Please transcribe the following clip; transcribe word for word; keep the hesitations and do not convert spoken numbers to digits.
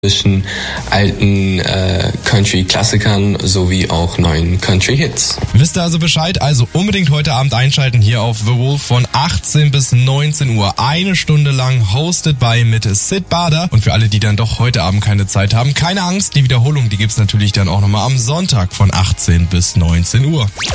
zwischen alten äh, Country-Klassikern sowie auch neuen Country-Hits. Wisst ihr also Bescheid? Also unbedingt heute Abend einschalten hier auf The Wolf von achtzehn bis neunzehn Uhr. Eine Stunde lang hosted by mit Sid Bader. Und für alle, die dann doch heute Abend keine Zeit haben, keine Angst, die Wiederholung, die gibt's natürlich dann auch nochmal am Sonntag von achtzehn bis neunzehn Uhr.